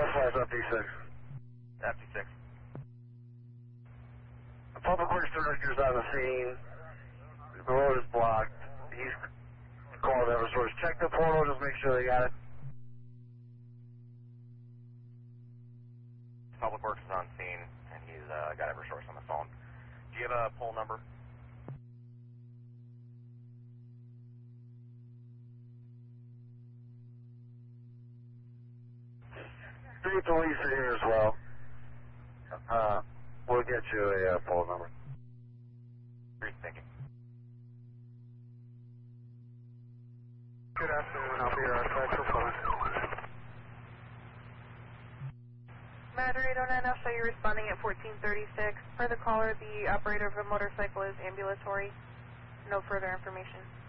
5 FD6. FD6. The public works director's on the scene. The road is blocked. He's called Eversource. Check the portal, just make sure they got it. Public Works is on scene, and he's got Eversource on the phone. Do you have a poll number? Speak to Lisa here as well. We'll get you a poll number. Great, thank you. Good afternoon, I'll be your special phone. Matter 809, I'll show you responding at 1436. For the caller, the operator of a motorcycle is ambulatory. No further information.